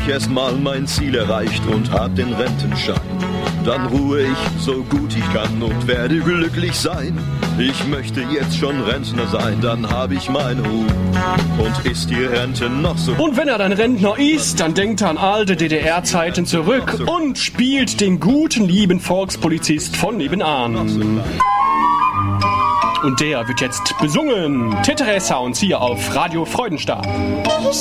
erstmal mein Ziel erreicht und hab den Rentenschein. Dann ruhe ich so gut ich kann und werde glücklich sein. Ich möchte jetzt schon Rentner sein, dann hab ich meine Ruhe. Und ist die Rente noch so... Und wenn er dann Rentner ist, dann denkt er an alte DDR-Zeiten zurück und spielt den guten, lieben Volkspolizist von nebenan. Und der wird jetzt besungen. Tetere Sounds hier auf Radio Freudenstadt.